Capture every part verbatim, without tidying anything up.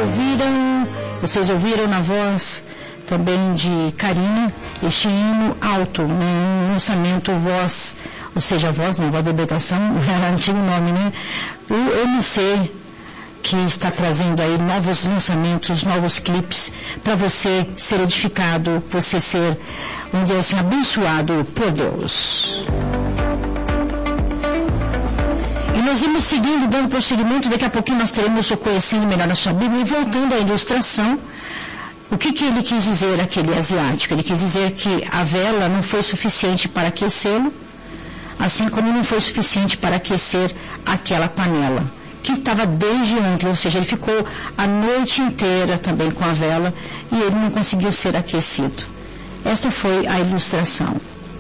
ouviram, vocês ouviram na voz também de Karina, este hino alto, né? Um lançamento voz, ou seja, voz, não, voz de libertação, é antigo nome, né? O M C, que está trazendo aí novos lançamentos, novos clipes, para você ser edificado, você ser, vamos dizer assim, abençoado por Deus. E nós vamos seguindo, dando prosseguimento, daqui a pouquinho nós teremos o Conhecendo Melhor a Sua Bíblia, e voltando à ilustração, o que, que ele quis dizer, aquele asiático? Ele quis dizer que a vela não foi suficiente para aquecê-lo, assim como não foi suficiente para aquecer aquela panela, que estava desde ontem, ou seja, ele ficou a noite inteira também com a vela e ele não conseguiu ser aquecido. Essa foi a ilustração.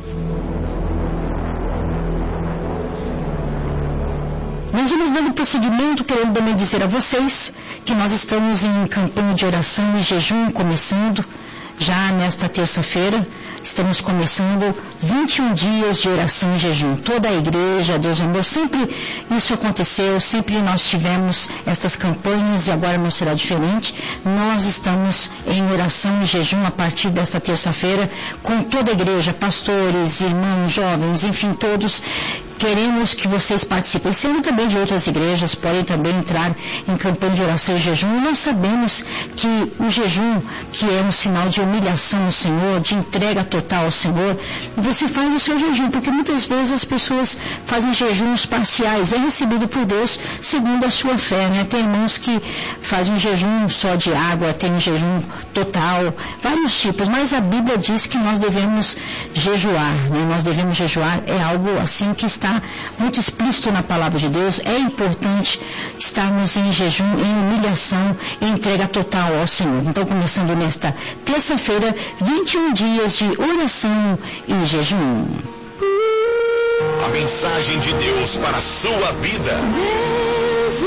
Nós vamos dando prosseguimento, querendo também dizer a vocês que nós estamos em campanha de oração e jejum começando já nesta terça-feira. Estamos começando vinte e um dias de oração e jejum. Toda a igreja, Deus amor, sempre isso aconteceu, sempre nós tivemos essas campanhas e agora não será diferente. Nós estamos em oração e jejum a partir desta terça-feira com toda a igreja, pastores, irmãos, jovens, enfim, todos. Queremos que vocês participem, sendo também de outras igrejas, podem também entrar em campanha de oração e jejum. E nós sabemos que o jejum, que é um sinal de humilhação ao Senhor, de entrega total ao Senhor, você faz o seu jejum, porque muitas vezes as pessoas fazem jejuns parciais, é recebido por Deus segundo a sua fé, né? Tem irmãos que fazem um jejum só de água, tem um jejum total, vários tipos, mas a Bíblia diz que nós devemos jejuar, né? Nós devemos jejuar, é algo assim que está muito explícito na palavra de Deus. É importante estarmos em jejum, em humilhação, em entrega total ao Senhor. Então, começando nesta terça-feira, vinte e um dias de oração e jejum. A mensagem de Deus para a sua vida. Deus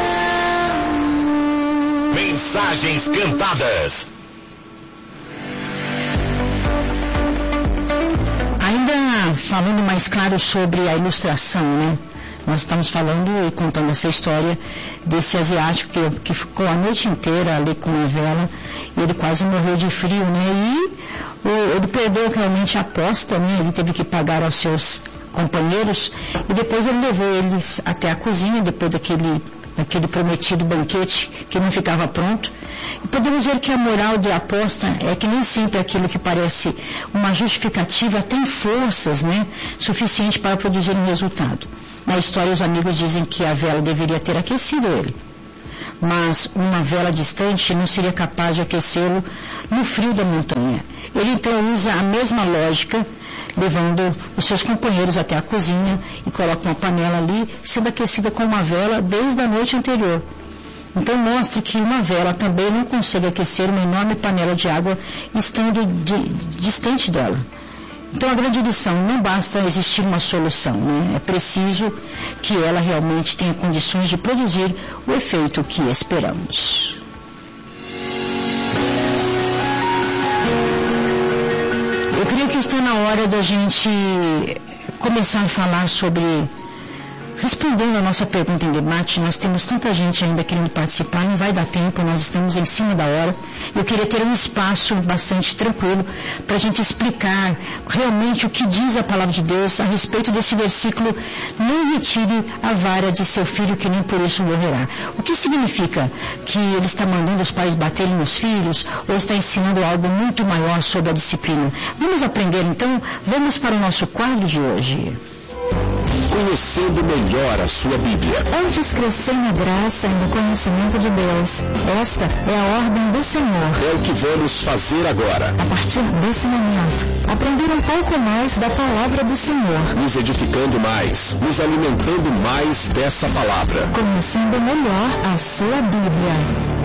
é... Mensagens cantadas. Ainda falando mais claro sobre a ilustração, né? Nós estamos falando e contando essa história desse asiático que, que ficou a noite inteira ali com a vela e ele quase morreu de frio, né? E o, ele perdeu realmente a aposta, né? Ele teve que pagar aos seus companheiros e depois ele levou eles até a cozinha, depois daquele, daquele prometido banquete que não ficava pronto. E podemos ver que a moral de aposta é que nem sempre aquilo que parece uma justificativa tem forças, né, suficiente para produzir um resultado. Na história, os amigos dizem que a vela deveria ter aquecido ele, mas uma vela distante não seria capaz de aquecê-lo no frio da montanha. Ele então usa a mesma lógica, levando os seus companheiros até a cozinha e coloca uma panela ali, sendo aquecida com uma vela desde a noite anterior. Então mostra que uma vela também não consegue aquecer uma enorme panela de água estando de, distante dela. Então a grande lição, não basta existir uma solução, né? É preciso que ela realmente tenha condições de produzir o efeito que esperamos. Eu creio que está na hora da gente começar a falar sobre... Respondendo a nossa pergunta em debate, nós temos tanta gente ainda querendo participar, não vai dar tempo, nós estamos em cima da hora. Eu queria ter um espaço bastante tranquilo para a gente explicar realmente o que diz a palavra de Deus a respeito desse versículo: não retire a vara de seu filho, que nem por isso morrerá. O que significa? Que ele está mandando os pais baterem nos filhos ou está ensinando algo muito maior sobre a disciplina? Vamos aprender então, vamos para o nosso quadro de hoje. Conhecendo melhor a sua Bíblia. Antes crescer na graça e no conhecimento de Deus. Esta é a ordem do Senhor. É o que vamos fazer agora. A partir desse momento, aprender um pouco mais da palavra do Senhor. Nos edificando mais, nos alimentando mais dessa palavra. Conhecendo melhor a sua Bíblia.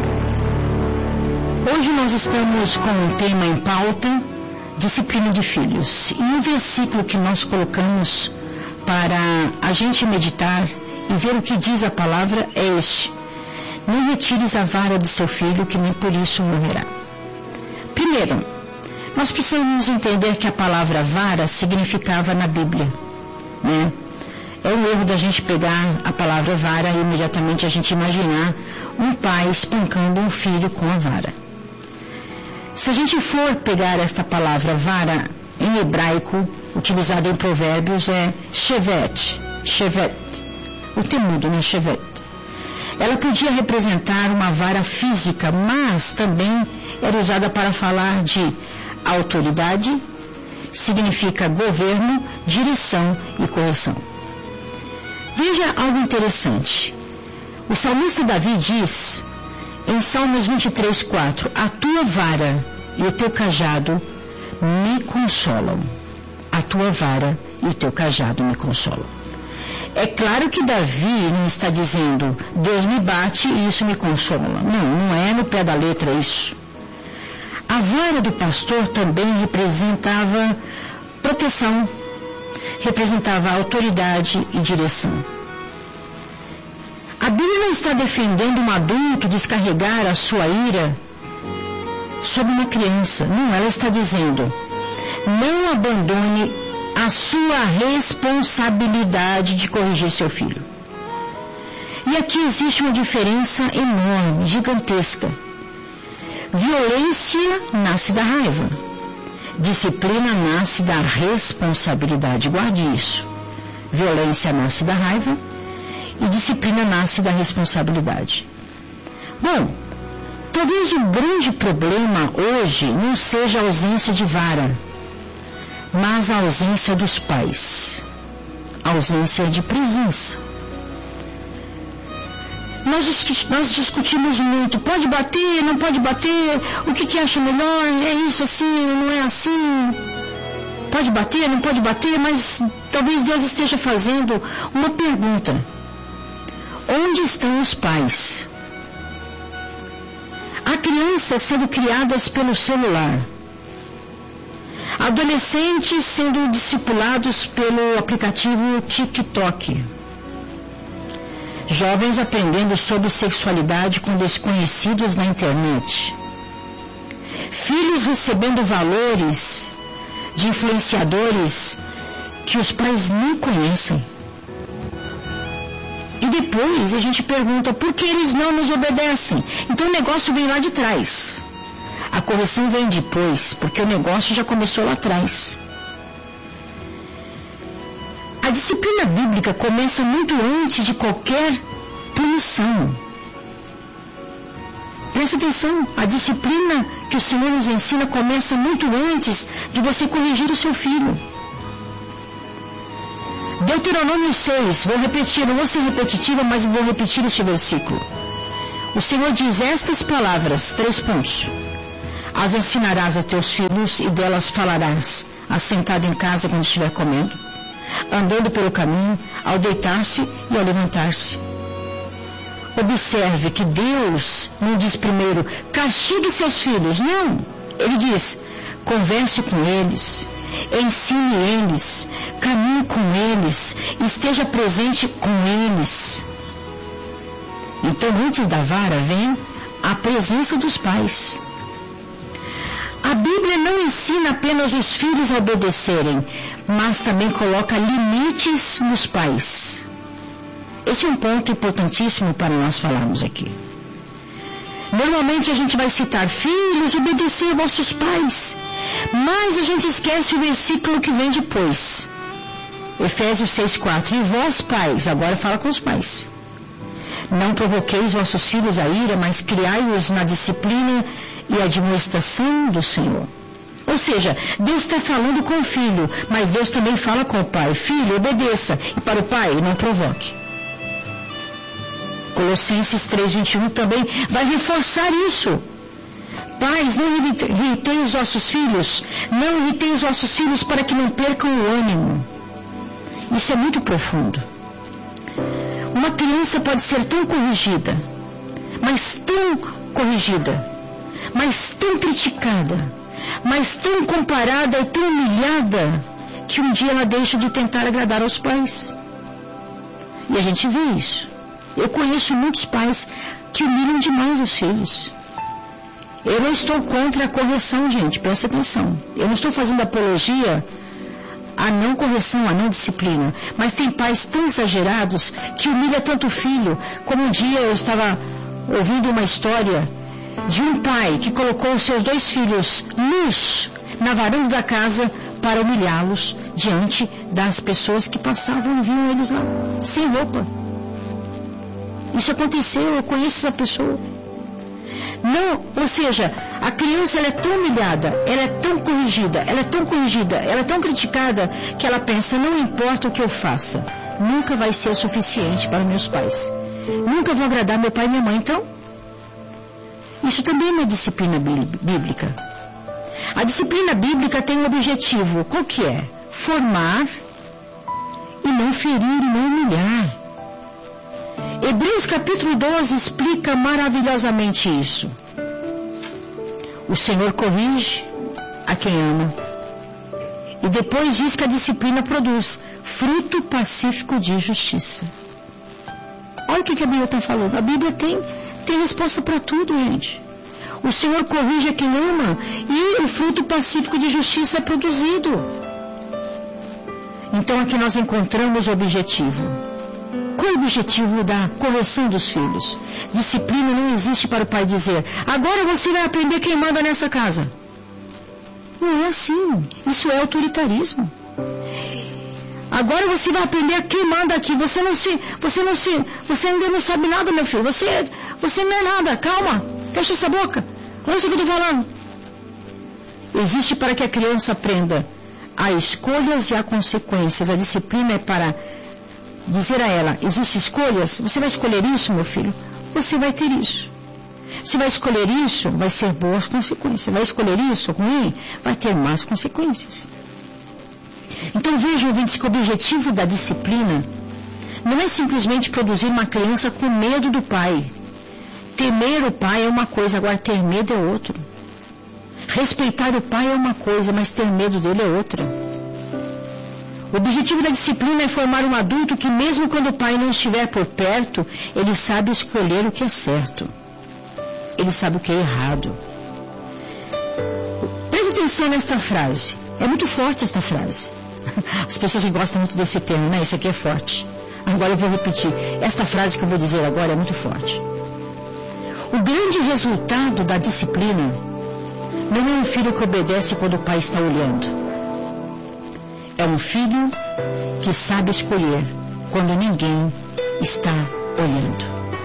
Hoje nós estamos com um tema em pauta, disciplina de filhos. E o versículo que nós colocamos para a gente meditar e ver o que diz a palavra é este: não retires a vara de seu filho, que nem por isso morrerá. Primeiro, nós precisamos entender que a palavra vara significava na Bíblia, né? É um erro da gente pegar a palavra vara e imediatamente a gente imaginar um pai espancando um filho com a vara. Se a gente for pegar esta palavra vara em hebraico, utilizada em provérbios, é shevet, shevet, o temudo, né, shevet. Ela podia representar uma vara física, mas também era usada para falar de autoridade, significa governo, direção e correção. Veja algo interessante. O salmista Davi diz, em Salmos vinte e três, quatro, a tua vara e o teu cajado me consolam. A tua vara e o teu cajado me consolam. É claro que Davi não está dizendo, Deus me bate e isso me consola. Não, não é no pé da letra isso. A vara do pastor também representava proteção, representava autoridade e direção. A Bíblia não está defendendo um adulto descarregar a sua ira sobre uma criança. Não, ela está dizendo, não abandone a sua responsabilidade de corrigir seu filho. E aqui existe uma diferença enorme, gigantesca. Violência nasce da raiva. Disciplina nasce da responsabilidade. Guarde isso. Violência nasce da raiva e disciplina nasce da responsabilidade. Bom, talvez o grande problema hoje não seja a ausência de vara, mas a ausência dos pais, a ausência de presença. Nós, nós discutimos muito, pode bater, não pode bater, o que, que acha melhor, é isso assim, não é assim, pode bater, não pode bater, mas talvez Deus esteja fazendo uma pergunta. Onde estão os pais? Há crianças sendo criadas pelo celular, adolescentes sendo discipulados pelo aplicativo TikTok, jovens aprendendo sobre sexualidade com desconhecidos na internet, filhos recebendo valores de influenciadores que os pais nem conhecem. E depois a gente pergunta por que eles não nos obedecem. Então o negócio vem lá de trás. A correção vem depois, porque o negócio já começou lá atrás. A disciplina bíblica começa muito antes de qualquer punição. Preste atenção, a disciplina que o Senhor nos ensina começa muito antes de você corrigir o seu filho. Deuteronômio seis, vou repetir, não vou ser repetitiva, mas vou repetir este versículo. O Senhor diz estas palavras, três pontos. As ensinarás a teus filhos e delas falarás, assentado em casa quando estiver comendo, andando pelo caminho, ao deitar-se e ao levantar-se. Observe que Deus não diz primeiro, castigue seus filhos, não. Ele diz, converse com eles, ensine eles, caminhe com eles, esteja presente com eles. Então, antes da vara vem a presença dos pais. A Bíblia não ensina apenas os filhos a obedecerem, mas também coloca limites nos pais. Esse é um ponto importantíssimo para nós falarmos aqui. Normalmente a gente vai citar, filhos, obedecer vossos pais, mas a gente esquece o versículo que vem depois. Efésios seis, quatro. E vós, pais, agora fala com os pais. Não provoqueis vossos filhos a ira, mas criai-os na disciplina e admoestação do Senhor. Ou seja, Deus está falando com o filho, mas Deus também fala com o pai. Filho, obedeça. E para o pai, não provoque. Colossenses três, vinte e um também vai reforçar isso. Pais, não irritei os vossos filhos, não irritei os vossos filhos para que não percam o ânimo. Isso é muito profundo. Uma criança pode ser tão corrigida, mas tão corrigida, mas tão criticada, mas tão comparada e tão humilhada, que um dia ela deixa de tentar agradar aos pais. E a gente vê isso. Eu conheço muitos pais que humilham demais os filhos. Eu não estou contra a correção, gente, presta atenção. Eu não estou fazendo apologia a não correção, a não disciplina. Mas tem pais tão exagerados que humilha tanto o filho. Como um dia eu estava ouvindo uma história de um pai que colocou os seus dois filhos nus na varanda da casa para humilhá-los diante das pessoas que passavam e viam eles lá, sem roupa. Isso aconteceu, eu conheço essa pessoa. Não, ou seja, a criança ela é tão humilhada, ela é tão corrigida, ela é tão corrigida, ela é tão criticada, que ela pensa, não importa o que eu faça, nunca vai ser suficiente para meus pais. Nunca vou agradar meu pai e minha mãe, então. Isso também é uma disciplina bíblica. A disciplina bíblica tem um objetivo, qual que é? Formar e não ferir e não humilhar. Hebreus capítulo doze explica maravilhosamente isso. O Senhor corrige a quem ama. E depois diz que a disciplina produz fruto pacífico de justiça. Olha o que a Bíblia está falando. A Bíblia tem, tem resposta para tudo, gente. O Senhor corrige a quem ama e o fruto pacífico de justiça é produzido. Então aqui nós encontramos o objetivo. Qual é o objetivo da correção dos filhos? Disciplina não existe para o pai dizer, agora você vai aprender quem manda nessa casa. Não é assim. Isso é autoritarismo. Agora você vai aprender quem manda aqui. Você não se, você não se, você ainda não sabe nada, meu filho. Você, você não é nada. Calma. Fecha essa boca. Olha o que eu estou falando. Existe para que a criança aprenda a escolhas e a consequências. A disciplina é para dizer a ela, existem escolhas, você vai escolher isso, meu filho, você vai ter isso. Se vai escolher isso, vai ser boas consequências. Vai escolher isso, ruim, vai ter más consequências. Então vejam, ouvintes, que o objetivo da disciplina não é simplesmente produzir uma criança com medo do pai. Temer o pai é uma coisa, agora ter medo é outro. Respeitar o pai é uma coisa, mas ter medo dele é outra. O objetivo da disciplina é formar um adulto que, mesmo quando o pai não estiver por perto, ele sabe escolher o que é certo. Ele sabe o que é errado. Preste atenção nesta frase. É muito forte esta frase. As pessoas que gostam muito desse termo, né? Isso aqui é forte. Agora eu vou repetir. Esta frase que eu vou dizer agora é muito forte. O grande resultado da disciplina não é um filho que obedece quando o pai está olhando. É um filho que sabe escolher quando ninguém está olhando.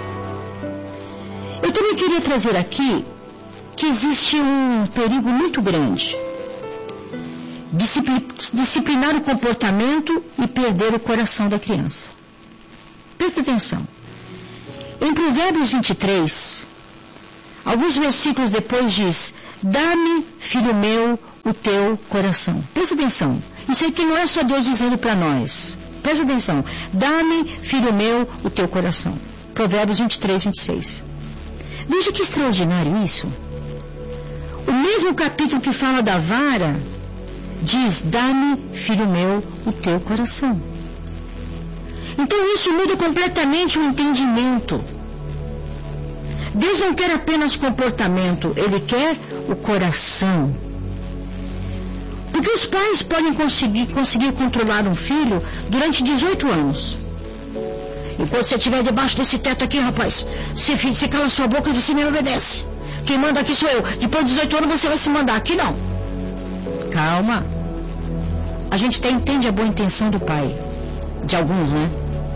Eu também queria trazer aqui que existe um perigo muito grande. Disciplinar o comportamento e perder o coração da criança. Presta atenção. Em Provérbios vinte e três, alguns versículos depois diz, dá-me, filho meu, o teu coração. Presta atenção. Isso aqui não é só Deus dizendo para nós. Presta atenção. Dá-me, filho meu, o teu coração. Provérbios vinte e três, vinte e seis. Veja que extraordinário isso. O mesmo capítulo que fala da vara, diz, dá-me, filho meu, o teu coração. Então isso muda completamente o entendimento. Deus não quer apenas comportamento, Ele quer o coração. Porque os pais podem conseguir, conseguir controlar um filho durante dezoito anos. Enquanto você estiver debaixo desse teto aqui, rapaz, você, você cala sua boca e você me obedece. Quem manda aqui sou eu. Depois de dezoito anos você vai se mandar. Aqui não. Calma. A gente até entende a boa intenção do pai. De alguns, né?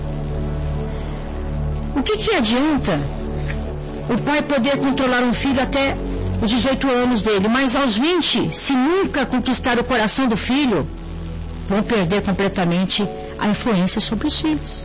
O que que adianta o pai poder controlar um filho até os dezoito anos dele, mas aos vinte, se nunca conquistar o coração do filho, vão perder completamente a influência sobre os filhos.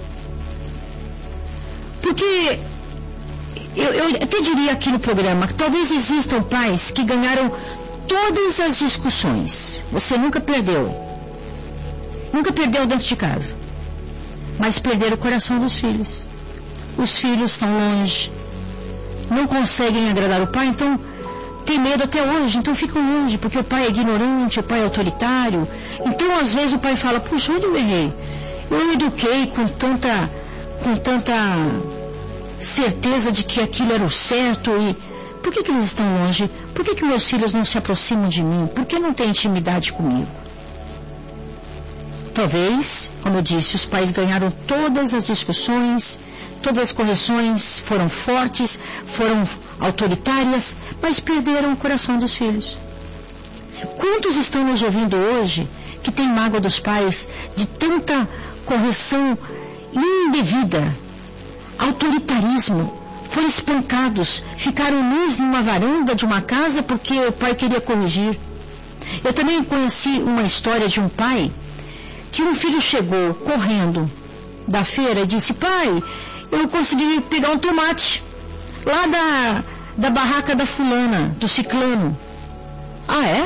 Porque eu, eu até diria aqui no programa que talvez existam pais que ganharam todas as discussões. Você nunca perdeu. Nunca perdeu dentro de casa. Mas perderam o coração dos filhos. Os filhos estão longe. Não conseguem agradar o pai, então tem medo até hoje, então ficam longe, porque o pai é ignorante, o pai é autoritário. Então às vezes o pai fala, puxa, onde eu errei? Eu eduquei com tanta, com tanta certeza de que aquilo era o certo e por que que eles estão longe? Por que que meus filhos não se aproximam de mim? Por que não têm intimidade comigo? Talvez, como eu disse, os pais ganharam todas as discussões, todas as correções, foram fortes, foram autoritárias, mas perderam o coração dos filhos. Quantos estão nos ouvindo hoje que têm mágoa dos pais de tanta correção indevida, autoritarismo, foram espancados, ficaram nus numa varanda de uma casa porque o pai queria corrigir. Eu também conheci uma história de um pai que um filho chegou correndo da feira e disse: pai, eu consegui pegar um tomate lá da, da barraca da fulana, do ciclano. Ah, é?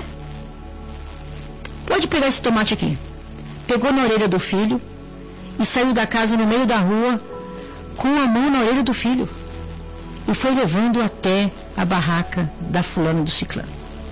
Pode pegar esse tomate aqui. Pegou na orelha do filho e saiu da casa no meio da rua com a mão na orelha do filho e foi levando até a barraca da fulana do ciclano.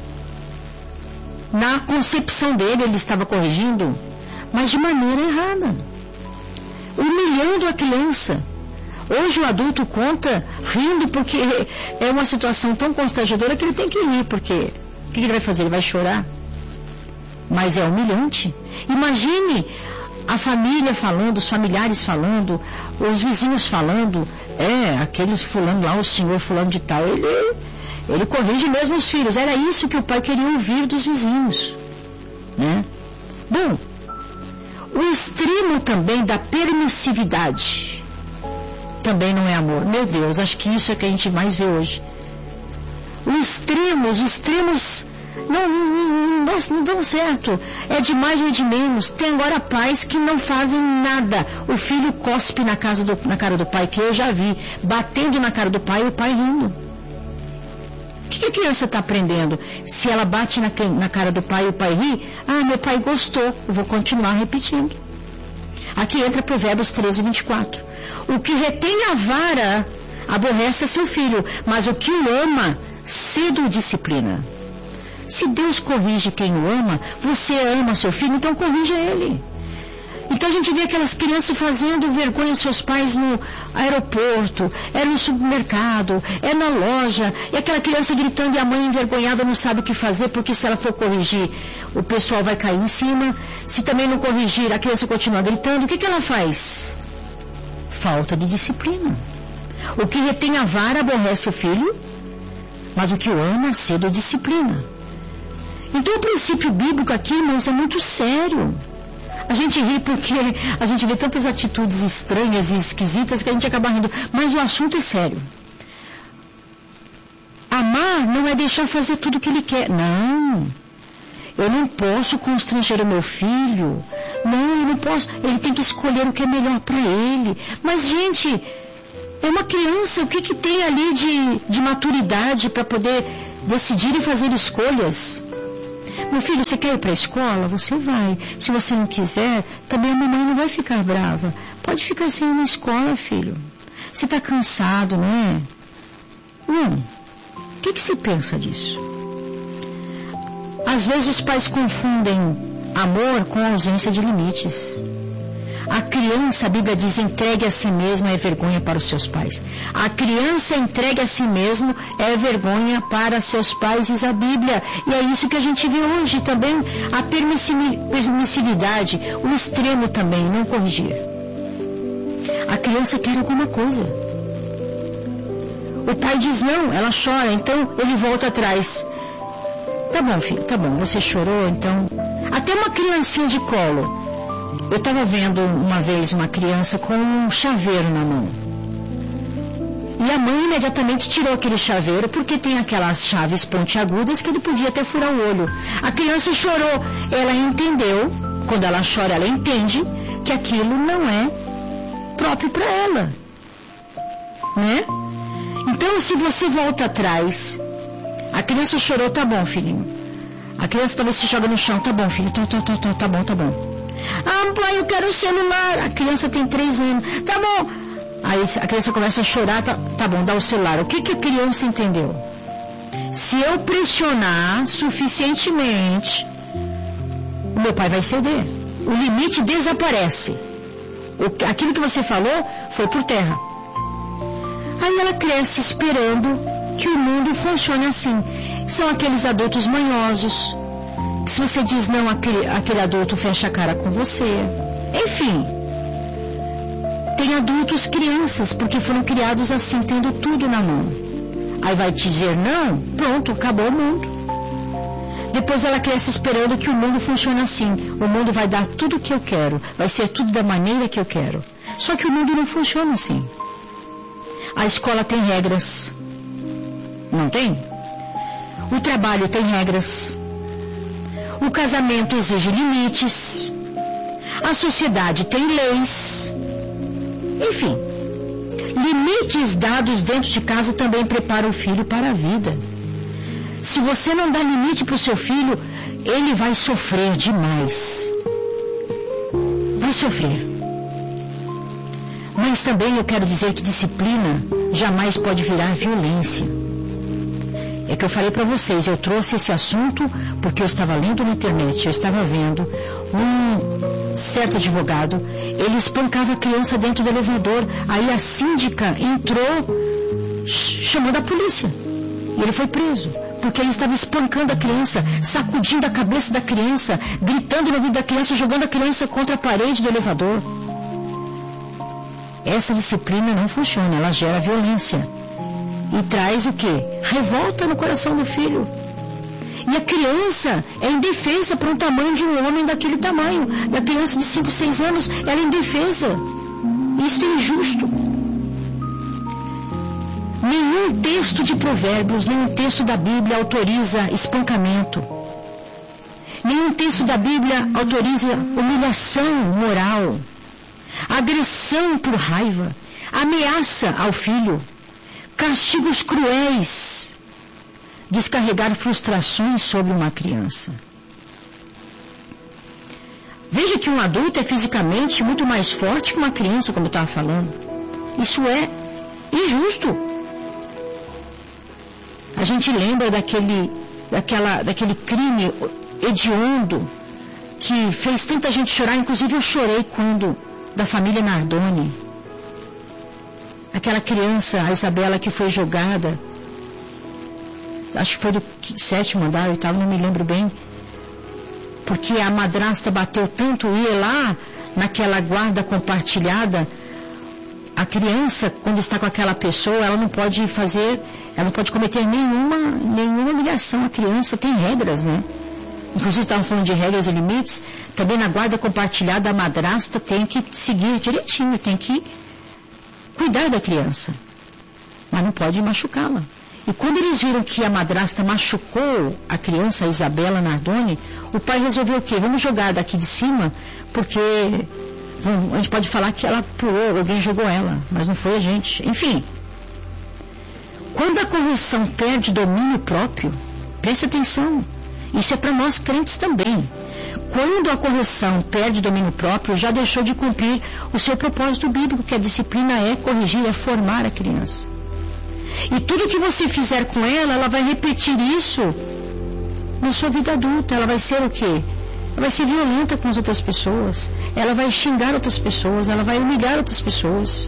Na concepção dele, ele estava corrigindo, mas de maneira errada, humilhando a criança. Hoje o adulto conta rindo porque é uma situação tão constrangedora que ele tem que rir, porque o que ele vai fazer? Ele vai chorar? Mas é humilhante. Imagine a família falando, os familiares falando, os vizinhos falando: é, aquele fulano lá, o senhor fulano de tal, ele, ele corrige mesmo os filhos. Era isso que o pai queria ouvir dos vizinhos, né? Bom, o extremo também da permissividade também não é amor. Meu Deus, acho que isso é que a gente mais vê hoje. O extremo, os extremos não, não, não, não dão certo. É de mais ou de menos. Tem agora pais que não fazem nada. O filho cospe na, casa do, na cara do pai, que eu já vi, batendo na cara do pai e o pai rindo. O que a criança está aprendendo? Se ela bate na, na cara do pai e o pai ri, ah, meu pai gostou, eu vou continuar repetindo. Aqui entra Provérbios treze, vinte e quatro. O que retém a vara aborrece a seu filho, mas o que o ama, cedo o disciplina. Se Deus corrige quem o ama, você ama seu filho, então corrija ele. Então a gente vê aquelas crianças fazendo vergonha aos seus pais no aeroporto, é no supermercado, é na loja, e aquela criança gritando e a mãe envergonhada não sabe o que fazer, porque se ela for corrigir, o pessoal vai cair em cima. Se também não corrigir, a criança continua gritando, o que que ela faz? Falta de disciplina. O que retém a vara aborrece o filho, mas o que o ama cedo disciplina. Então o princípio bíblico aqui, irmãos, é muito sério. A gente ri porque a gente vê tantas atitudes estranhas e esquisitas que a gente acaba rindo. Mas o assunto é sério. Amar não é deixar fazer tudo o que ele quer. Não. Eu não posso constranger o meu filho. Não, eu não posso. Ele tem que escolher o que é melhor para ele. Mas, gente, é uma criança. O que, que tem ali de, de maturidade para poder decidir e fazer escolhas? Meu filho, você quer ir para a escola? Você vai. Se você não quiser, também a mamãe não vai ficar brava. Pode ficar sem ir na escola, filho. Você está cansado, não é? Não. O que, que se pensa disso? Às vezes os pais confundem amor com ausência de limites. A criança, a Bíblia diz, entregue a si mesma é vergonha para os seus pais. A criança entregue a si mesmo é vergonha para seus pais, diz a Bíblia. E é isso que a gente vê hoje também, a permissividade, o extremo também, não corrigir. A criança quer alguma coisa. O pai diz não, ela chora, então ele volta atrás. Tá bom, filho, tá bom, você chorou, então... Até uma criancinha de colo. Eu estava vendo uma vez uma criança com um chaveiro na mão. E a mãe imediatamente tirou aquele chaveiro, porque tem aquelas chaves pontiagudas que ele podia até furar o olho. A criança chorou. Ela entendeu, quando ela chora, ela entende que aquilo não é próprio para ela. Né? Então, se você volta atrás, a criança chorou, tá bom, filhinho. A criança talvez se joga no chão, tá bom, filho, tá, tá, tá, tá, tá bom, tá bom. Ah, pai, eu quero o celular. A criança tem três anos. Tá bom. Aí a criança começa a chorar. Tá, tá bom, dá o celular. O que, que a criança entendeu? Se eu pressionar suficientemente, o meu pai vai ceder. O limite desaparece. O, aquilo que você falou foi por terra. Aí ela cresce esperando que o mundo funcione assim. São aqueles adultos manhosos Se você diz não, aquele, aquele adulto fecha a cara com você. Enfim, tem adultos crianças, porque foram criados assim, tendo tudo na mão. Aí vai te dizer não, pronto, acabou o mundo. Depois ela cresce esperando que o mundo funcione assim. O mundo vai dar tudo o que eu quero, vai ser tudo da maneira que eu quero. Só que o mundo não funciona assim. A escola tem regras. Não tem? O trabalho tem regras. O casamento exige limites. A sociedade tem leis. Enfim, limites dados dentro de casa também preparam o filho para a vida. Se você não dá limite para o seu filho, ele vai sofrer demais. Vai sofrer. Mas também eu quero dizer que disciplina jamais pode virar violência. É que eu falei para vocês, eu trouxe esse assunto porque eu estava lendo na internet, eu estava vendo um certo advogado, ele espancava a criança dentro do elevador, aí a síndica entrou chamando a polícia e ele foi preso. Porque ele estava espancando a criança, sacudindo a cabeça da criança, gritando no ouvido da criança, jogando a criança contra a parede do elevador. Essa disciplina não funciona, ela gera violência. E traz o quê? Revolta no coração do filho. E a criança é indefesa para um tamanho de um homem daquele tamanho. E a criança de cinco, seis anos, ela é indefesa. Isso é injusto. Nenhum texto de Provérbios, nenhum texto da Bíblia autoriza espancamento. Nenhum texto da Bíblia autoriza humilhação moral, agressão por raiva, ameaça ao filho, castigos cruéis, descarregar frustrações sobre uma criança. Veja que um adulto é fisicamente muito mais forte que uma criança, como eu estava falando. Isso é injusto. A gente lembra daquele, daquela, daquele crime hediondo que fez tanta gente chorar, inclusive eu chorei quando, da família Nardoni. Aquela criança, a Isabela, que foi jogada, acho que foi do sétimo andar e tal, não me lembro bem, porque a madrasta bateu tanto e lá, naquela guarda compartilhada, a criança, quando está com aquela pessoa, ela não pode fazer, ela não pode cometer nenhuma, nenhuma humilhação. A criança tem regras, né? Inclusive, estavam falando de regras e limites. Também na guarda compartilhada, a madrasta tem que seguir direitinho, tem que cuidar da criança. Mas não pode machucá-la. E quando eles viram que a madrasta machucou a criança, a Isabela Nardoni, o pai resolveu o quê? Vamos jogar daqui de cima, porque a gente pode falar que ela pulou, alguém jogou ela, mas não foi a gente. Enfim, quando a correção perde domínio próprio, preste atenção, isso é para nós crentes também. Quando a correção perde domínio próprio, já deixou de cumprir o seu propósito bíblico, que a disciplina é corrigir, é formar a criança. E tudo que você fizer com ela, ela vai repetir isso na sua vida adulta. Ela vai ser o quê? Ela vai ser violenta com as outras pessoas. Ela vai xingar outras pessoas. Ela vai humilhar outras pessoas.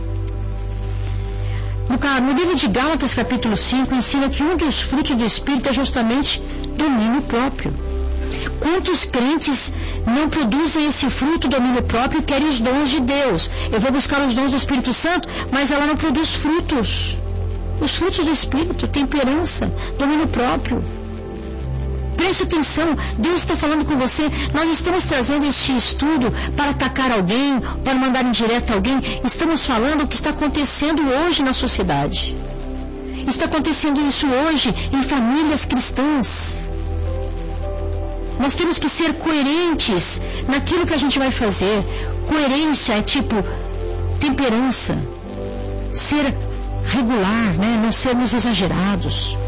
No, no livro de Gálatas, capítulo cinco, ensina que um dos frutos do Espírito é justamente domínio próprio. Quantos crentes não produzem esse fruto, domínio próprio, e querem os dons de Deus? Eu vou buscar os dons do Espírito Santo, mas ela não produz frutos. Os frutos do Espírito, temperança, domínio próprio. Preste atenção, Deus está falando com você. Nós estamos trazendo este estudo para atacar alguém, para mandar em direto a alguém. Estamos falando o que está acontecendo hoje na sociedade. Está acontecendo isso hoje em famílias cristãs. Nós temos que ser coerentes naquilo que a gente vai fazer. Coerência é tipo temperança. Ser regular, né? Não sermos exagerados.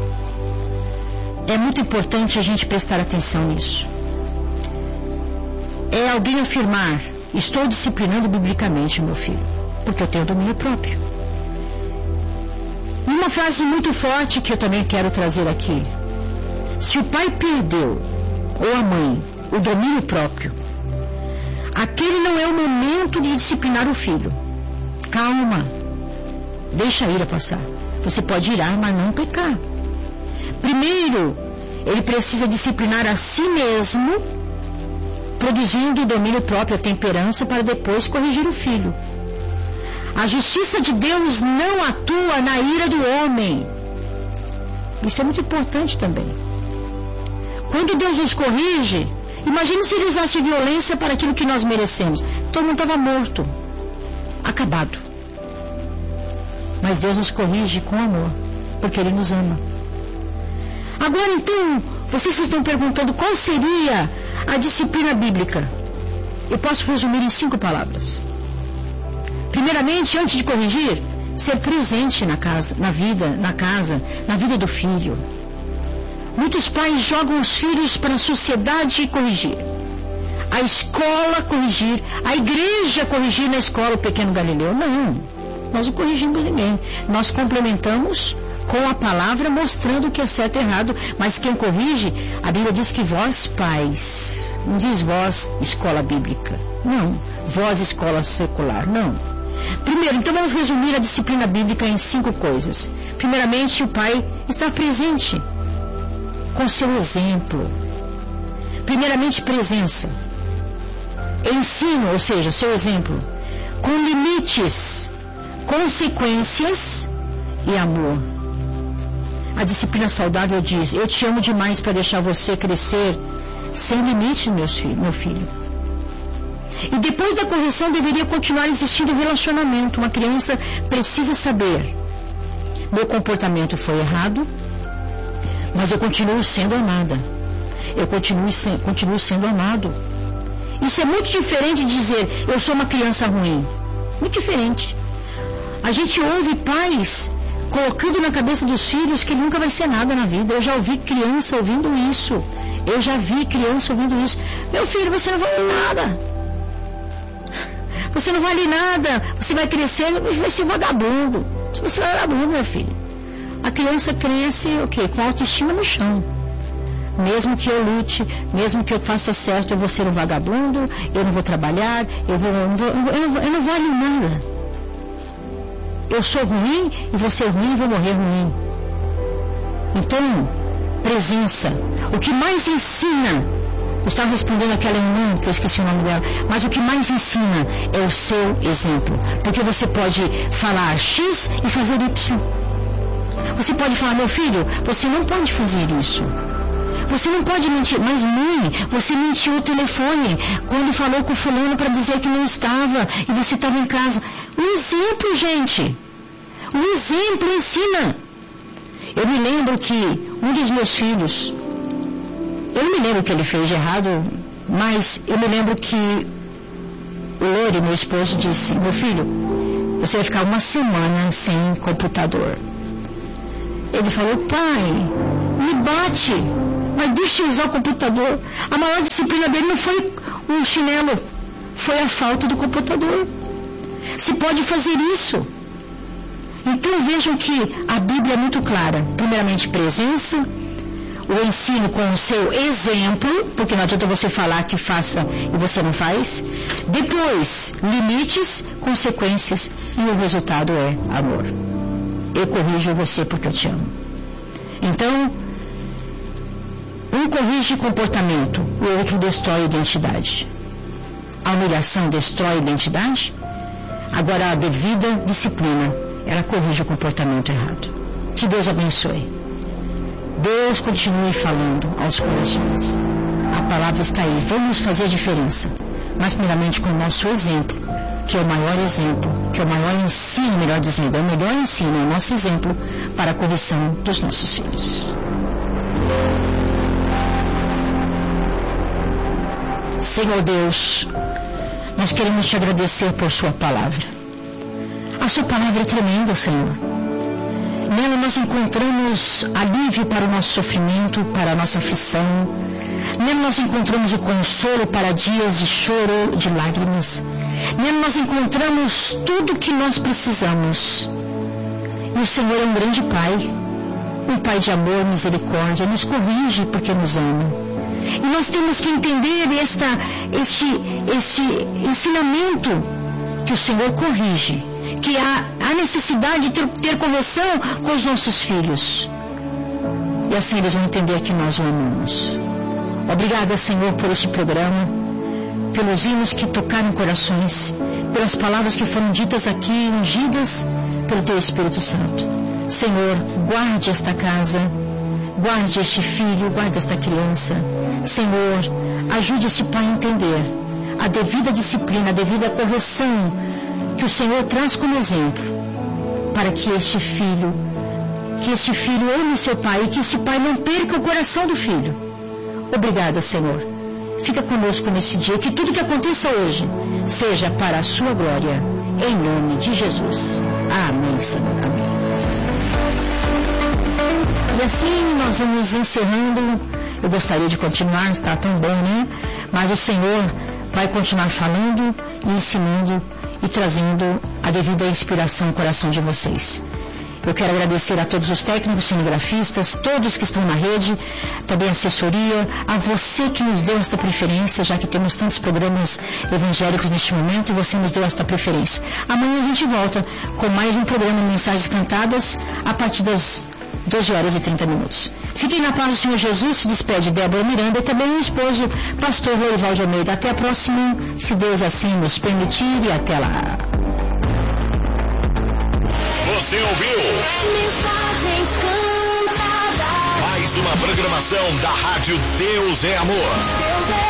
É muito importante a gente prestar atenção nisso. É alguém afirmar: estou disciplinando biblicamente meu filho, porque eu tenho domínio próprio. E uma frase muito forte que eu também quero trazer aqui: se o pai perdeu, ou a mãe, o domínio próprio, aquele não é o momento de disciplinar o filho. Calma, deixa a ira passar. Você pode irar, mas não pecar. Primeiro, ele precisa disciplinar a si mesmo, produzindo o domínio próprio, a temperança, para depois corrigir o filho. A justiça de Deus não atua na ira do homem. Isso é muito importante também. Quando Deus nos corrige, imagine se ele usasse violência para aquilo que nós merecemos. Todo mundo estava morto, acabado. Mas Deus nos corrige com amor, porque Ele nos ama. Agora então, vocês estão perguntando qual seria a disciplina bíblica. Eu posso resumir em cinco palavras. Primeiramente, antes de corrigir, ser presente na casa, na vida, na casa, na vida do filho. Muitos pais jogam os filhos para a sociedade corrigir, a escola corrigir, a igreja corrigir na escola o pequeno Galileu. Não, nós não corrigimos ninguém. Nós complementamos com a palavra mostrando o que é certo e errado. Mas quem corrige, a Bíblia diz que vós pais, não diz vós escola bíblica, não, vós escola secular, não. Primeiro, então vamos resumir a disciplina bíblica em cinco coisas. Primeiramente, o pai está presente com seu exemplo. Primeiramente, presença. Ensino, ou seja, seu exemplo, com limites, consequências e amor. A disciplina saudável diz: eu te amo demais para deixar você crescer sem limites, meus filhos, meu filho. E depois da correção deveria continuar existindo relacionamento. Uma criança precisa saber: meu comportamento foi errado, mas eu continuo sendo amada. Eu continuo, se, continuo sendo amado. Isso é muito diferente de dizer: eu sou uma criança ruim. Muito diferente. A gente ouve pais colocando na cabeça dos filhos que ele nunca vai ser nada na vida. Eu já ouvi criança ouvindo isso. Eu já vi criança ouvindo isso. Meu filho, você não vale nada. Você não vale nada. Você vai crescer, você vai ser vagabundo. Você vai ser vagabundo, meu filho. A criança cresce o quê? Com a autoestima no chão. Mesmo que eu lute, mesmo que eu faça certo, eu vou ser um vagabundo, eu não vou trabalhar, eu, vou, eu, não, vou, eu, não, eu não valho nada. Eu sou ruim e vou ser ruim e vou morrer ruim. Então, presença. O que mais ensina, eu estava respondendo àquela irmã, que eu esqueci o nome dela, mas o que mais ensina é o seu exemplo. Porque você pode falar X e fazer Y. Você pode falar: meu filho, você não pode fazer isso. Você não pode mentir. Mas mãe, você mentiu o telefone quando falou com o fulano para dizer que não estava e você estava em casa. O exemplo, gente. O exemplo ensina. Eu me lembro que um dos meus filhos, eu não me lembro o que ele fez de errado, mas eu me lembro que o Lore, meu esposo, disse: meu filho, você vai ficar uma semana sem computador. Ele falou: pai, me bate, mas deixa eu usar o computador. A maior disciplina dele não foi o chinelo, foi a falta do computador. Se pode fazer isso. Então vejam que a Bíblia é muito clara. Primeiramente, presença, o ensino com o seu exemplo, porque não adianta você falar que faça e você não faz. Depois, limites, consequências, e o resultado é amor. Eu corrijo você porque eu te amo. Então, um corrige comportamento, o outro destrói identidade. A humilhação destrói identidade. Agora, a devida disciplina, ela corrige o comportamento errado. Que Deus abençoe. Deus continue falando aos corações. A palavra está aí. Vamos fazer a diferença. Mas primeiramente com o nosso exemplo, que é o maior exemplo, que é o maior ensino, melhor dizendo, é o melhor ensino, é o nosso exemplo para a correção dos nossos filhos. Senhor Deus, nós queremos te agradecer por sua palavra. A sua palavra é tremenda, Senhor. Nela nós encontramos alívio para o nosso sofrimento, para a nossa aflição. Nela nós encontramos o consolo para dias de choro, de lágrimas. Nela nós encontramos tudo o que nós precisamos. E o Senhor é um grande Pai, um Pai de amor, misericórdia, nos corrige porque nos ama. E nós temos que entender esta, este, este ensinamento que o Senhor corrige, que há a necessidade de ter, ter correção com os nossos filhos. e assim eles vão entender que nós o amamos. Obrigada, Senhor, por este programa, pelos hinos que tocaram corações, pelas palavras que foram ditas aqui, ungidas pelo Teu Espírito Santo. Senhor, guarde esta casa, guarde este filho, guarde esta criança. Senhor, ajude esse pai a entender a devida disciplina, a devida correção que o Senhor traz como exemplo, para que este filho, que este filho ame seu pai e que esse pai não perca o coração do filho. Obrigada, Senhor. Fica conosco nesse dia, que tudo que aconteça hoje seja para a sua glória, em nome de Jesus. Amém, Senhor. Amém. E assim nós vamos encerrando. Eu gostaria de continuar, está tão bom, né? Mas o Senhor vai continuar falando e ensinando e trazendo a devida inspiração ao coração de vocês. Eu quero agradecer a todos os técnicos, cinegrafistas, todos que estão na rede, também a assessoria, a você que nos deu esta preferência, já que temos tantos programas evangélicos neste momento, e você nos deu esta preferência. Amanhã a gente volta com mais um programa Mensagens Cantadas, a partir das doze horas e trinta minutos. Fiquem na paz do Senhor Jesus, se despede Débora Miranda e também o esposo, pastor Lourival de Almeida. Até a próxima, se Deus assim nos permitir, e até lá. Você ouviu? Mensagens Cantadas. Mais uma programação da Rádio Deus é Amor. Deus é